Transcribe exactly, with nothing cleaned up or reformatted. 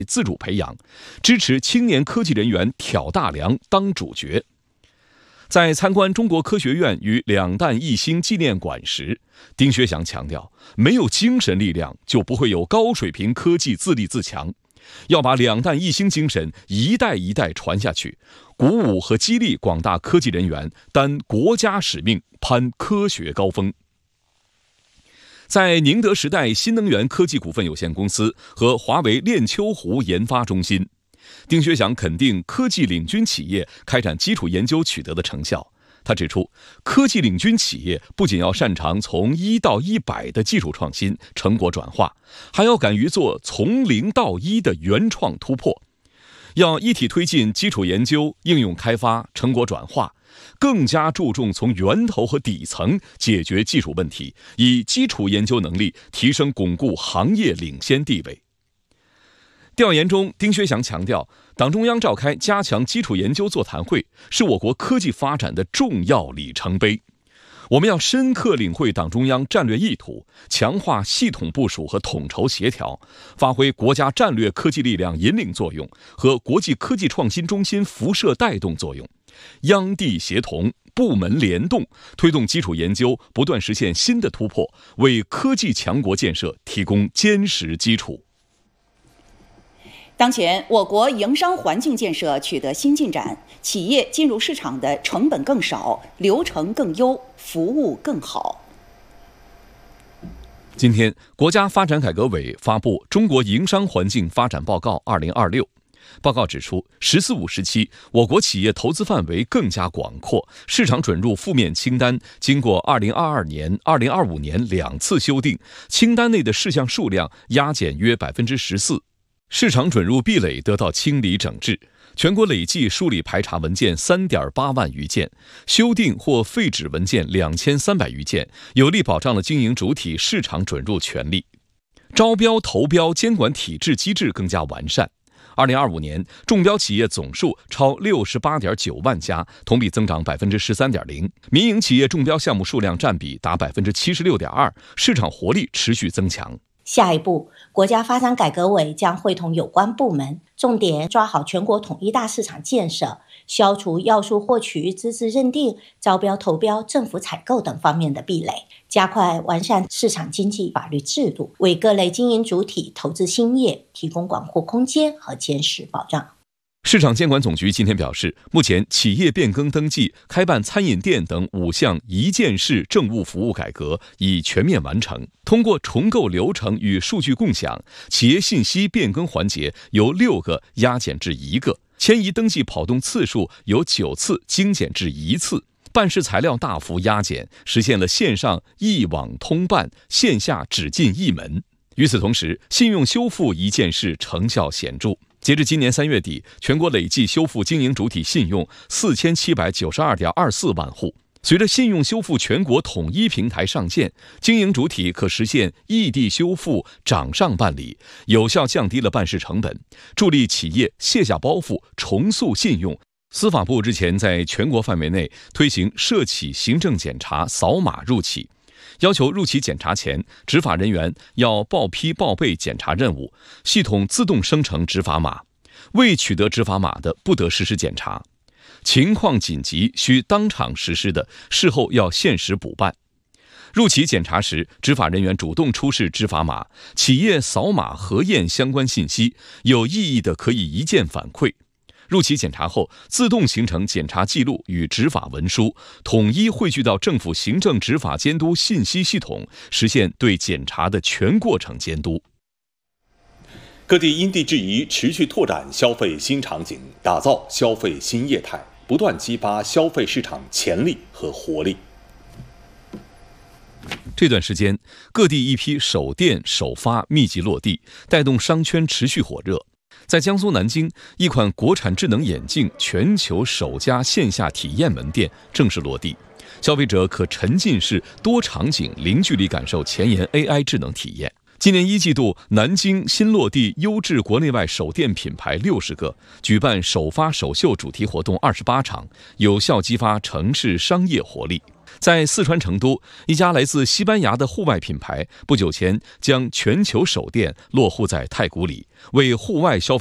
自主培养，支持青年科技人员挑大梁当主角。在参观中国科学院与两弹一星纪念馆时，丁薛祥强调，没有精神力量，就不会有高水平科技自立自强。要把两弹一星精神一代一代传下去，鼓舞和激励广大科技人员担国家使命，攀科学高峰。在宁德时代新能源科技股份有限公司和华为练丘湖研发中心，丁薛祥肯定科技领军企业开展基础研究取得的成效。他指出，科技领军企业不仅要擅长从一到一百的技术创新成果转化，还要敢于做从零到一的原创突破，要一体推进基础研究、应用开发、成果转化，更加注重从源头和底层解决技术问题，以基础研究能力提升巩固行业领先地位。调研中，丁薛祥强调，党中央召开加强基础研究座谈会，是我国科技发展的重要里程碑。我们要深刻领会党中央战略意图，强化系统部署和统筹协调，发挥国家战略科技力量引领作用和国际科技创新中心辐射带动作用，央地协同，部门联动，推动基础研究不断实现新的突破，为科技强国建设提供坚实基础。 当前，我国营商环境建设取得新进展，企业进入市场的成本更少，流程更优，服务更好。 今天，国家发展改革委发布《中国营商环境发展报告二零二六》。报告指出，“十四五”时期，我国企业投资范围更加广阔，市场准入负面清单经过二零二二年、二零二五年两次修订，清单内的事项数量压减约百分之十四。市场准入壁垒得到清理整治，全国累计梳理排查文件 三点八万余件，修订或废止文件两千三百余件，有力保障了经营主体市场准入权利。招标投标监管体制机制更加完善。二零二五年，中标企业总数超六十八点九万家，同比增长百分之十三点零，民营企业中标项目数量占比达百分之七十六点二，市场活力持续增强。 下一步，国家发展改革委将会同有关部门，重点抓好全国统一大市场建设，消除要素获取、资质认定、招标投标、政府采购等方面的壁垒，加快完善市场经济法律制度，为各类经营主体投资兴业提供广阔空间和坚实保障。 市场监管总局今天表示，目前企业变更登记、开办餐饮店等五项一件式政务服务改革已全面完成。通过重构流程与数据共享，企业信息变更环节由六个压减至一个，迁移登记跑动次数由九次精简至一次，办事材料大幅压减，实现了线上一网通办、线下只进一门。与此同时，信用修复一件式成效显著。截至今年三月底，全国累计修复经营主体信用四千七百九十二点二四万户。随着信用修复全国统一平台上线，经营主体可实现异地修复、掌上办理，有效降低了办事成本，助力企业卸下包袱、重塑信用。司法部日前在全国范围内推行涉企行政检查扫码入企，要求入企检查前，执法人员要报批报备检查任务，系统自动生成执法码，未取得执法码的不得实施检查。情况紧急需当场实施的，事后要限时补办。入企检查时，执法人员主动出示执法码，企业扫码核验相关信息，有异议的可以一键反馈。入企检查后，自动形成检查记录与执法文书，统一汇聚到政府行政执法监督信息系统，实现对检查的全过程监督。 各地因地制宜，持续拓展消费新场景，打造消费新业态，不断激发消费市场潜力和活力。 这段时间，各地一批首店首发密集落地，带动商圈持续火热。在江苏南京，一款国产智能眼镜全球首家线下体验门店正式落地，消费者可沉浸式多场景零距离感受前沿 A I 智能体验。今年一季度，南京新落地优质国内外首店品牌六十个，举办首发首秀主题活动二十八场，有效激发城市商业活力。 在四川成都，一家来自西班牙的户外品牌不久前将全球首店落户在太古里，为户外消费